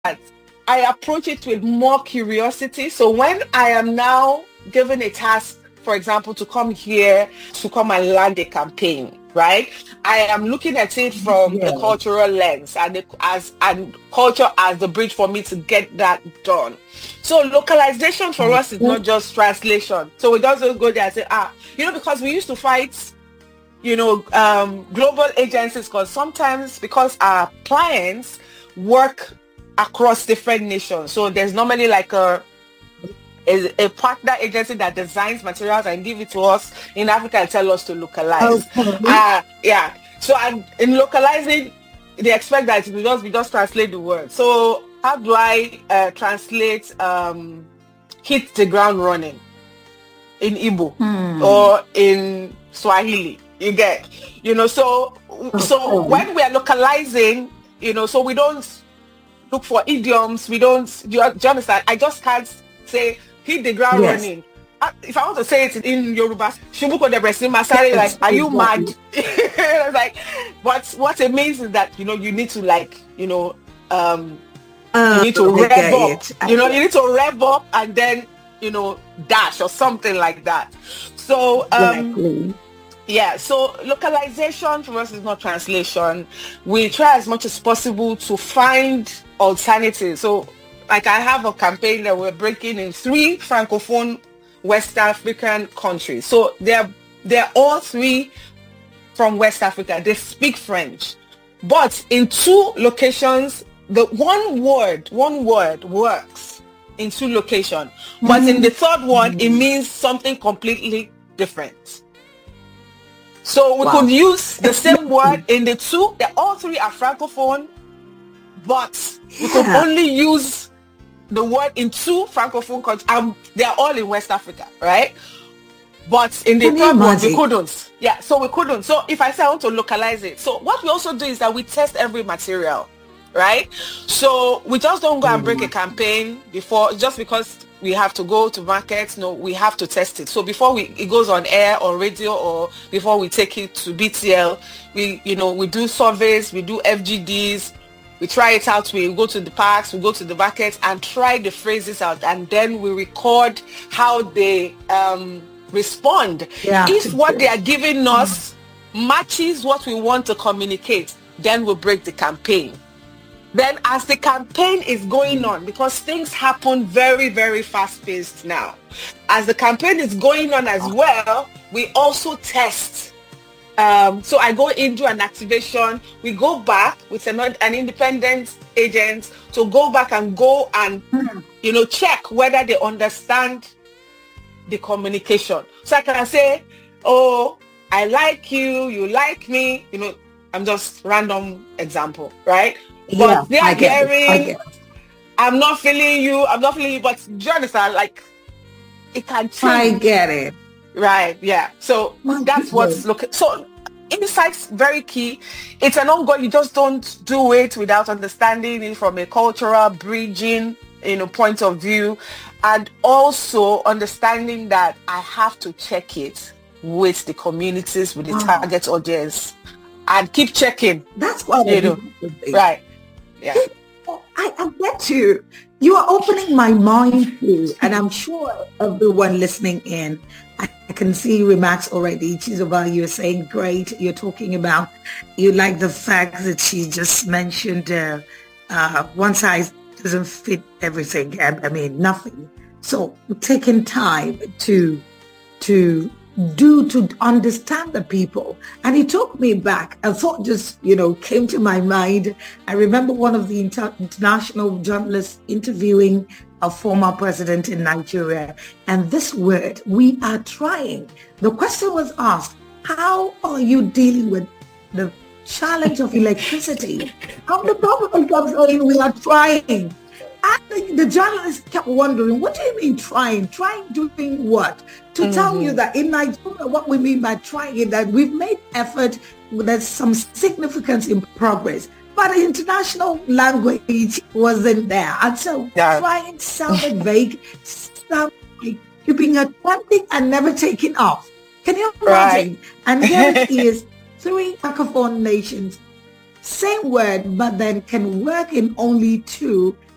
I approach it with more curiosity. So when I am now given a task, for example, to come here, to come and land a campaign, right? I am looking at it from a Yeah. cultural lens and culture as the bridge for me to get that done. So localization for us is not just translation. So we don't just go there and say, because we used to fight, global agencies, because sometimes because our clients work across different nations. So there's normally like a partner agency that designs materials and give it to us in Africa and tell us to localize. Okay. So in localizing, they expect that we just translate the word. So how do I translate hit the ground running in Igbo or in Swahili? You get, so when we are localizing, so we don't look for idioms. We don't, do you understand? I just can't say hit the ground running. If I want to say it in Yoruba, Shubuko de Bresin Masari, like, are you mad? Like, what it means is that, you need to you need to rev up. You need to rev up and then, dash or something like that. So, so localization for us is not translation. We try as much as possible to find alternatives. So, like, I have a campaign that we're breaking in 3 Francophone West African countries. So they're all 3 from West Africa. They speak French. But in 2 locations, the one word works in 2 locations. But in the 3rd one, it means something completely different. So we could use the same word in the 2. All 3 are Francophone, but we could only use the word in 2 Francophone countries. They're all in West Africa, right? But in the 3rd one, we couldn't. So we couldn't. So if I say I want to localize it, so what we also do is that we test every material, right? So we just don't go and break a campaign before, just because we have to go to markets. No, we have to test it. So before it goes on air or radio, or before we take it to BTL, we do surveys, we do FGDs. We try it out. We go to the parks, we go to the markets and try the phrases out, and then we record how they respond. If what they are giving us matches what we want to communicate, then we'll break the campaign. Then as the campaign is going on, because things happen very, very fast-paced now, as the campaign is going on as well, we also test. So I go into an activation. We go back with an independent agent to go back and check whether they understand the communication. So I can say, oh, I like you, you like me. I'm just random example, right? But they are hearing, I'm not feeling you. But do you understand? Like, it can change. I get it. Right, yeah. So that's what's so insight's very key. It's an ongoing. You just don't do it without understanding it from a cultural bridging, point of view, and also understanding that I have to check it with the communities, with the target audience, and keep checking. That's what right. Yeah. I get you. You are opening my mind too, and I'm sure everyone listening in, I can see remarks already. Chizoba, you're saying great. You're talking about, you like the fact that she just mentioned one size doesn't fit everything. I mean, nothing. So taking time to understand the people. And it took me back. A thought just, came to my mind. I remember one of the international journalists interviewing a former president in Nigeria. And this word, we are trying. The question was asked, how are you dealing with the challenge of electricity? And the problem comes in, we are trying. And the journalist kept wondering, what do you mean trying? Trying doing what? To tell you that in Nigeria, what we mean by trying is that we've made effort, there's some significance in progress, but the international language wasn't there. And so trying sounded vague, sounded like you've been attempting and never taking off. Can you imagine? Right. And here it is, 3 Francophone nations, same word, but then can work in only 2